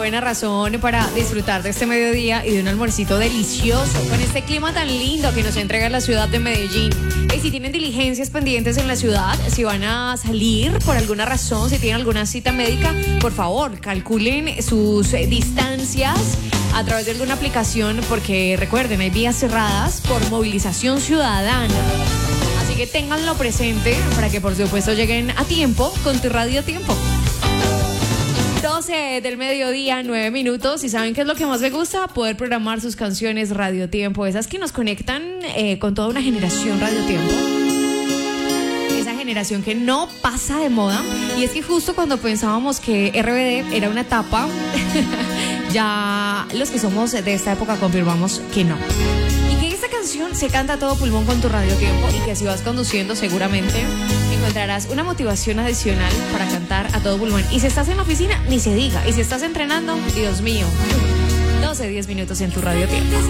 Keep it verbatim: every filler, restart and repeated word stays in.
buena razón para disfrutar de este mediodía y de un almuercito delicioso con este clima tan lindo que nos entrega la ciudad de Medellín. Y si tienen diligencias pendientes en la ciudad, si van a salir por alguna razón, si tienen alguna cita médica, por favor, calculen sus eh, distancias a través de alguna aplicación, porque recuerden, hay vías cerradas por movilización ciudadana. Así que ténganlo presente para que por supuesto lleguen a tiempo con tu Radio Tiempo. doce del mediodía, nueve minutos. ¿Y saben qué es lo que más me gusta? Poder programar sus canciones Radio Tiempo, esas que nos conectan eh, con toda una generación Radio Tiempo. Esa generación que no pasa de moda. Y es que justo cuando pensábamos que R B D era una etapa, ya los que somos de esta época confirmamos que no. Y que esta canción se canta a todo pulmón con tu Radio Tiempo, y que si vas conduciendo seguramente encontrarás una motivación adicional para cantar a todo pulmón. Y si estás en la oficina, ni se diga. Y si estás entrenando, Dios mío. doce, diez minutos en tu Radio Tiempo.